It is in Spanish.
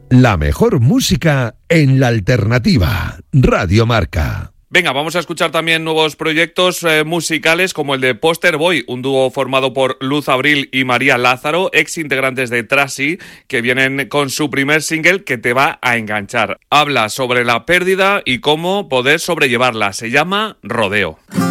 La mejor música en la alternativa. Radio Marca. Venga, vamos a escuchar también nuevos proyectos musicales como el de Poster Boy, un dúo formado por Luz Abril y María Lázaro, ex integrantes de Trasy, que vienen con su primer single que te va a enganchar. Habla sobre la pérdida y cómo poder sobrellevarla. Se llama Rodeo.